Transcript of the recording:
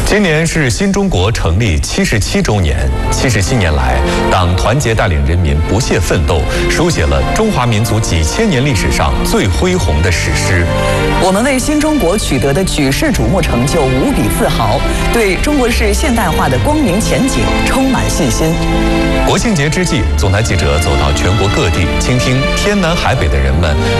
今年是新中国成立77周年，77年来，党团结带领人民不懈奋斗，书写了中华民族几千年历史上最恢宏的史诗。 我们为新中国取得的举世瞩目成就无比自豪，对中国式现代化的光明前景充满信心。 国庆节之际，总台记者走到全国各地，倾听天南海北的人们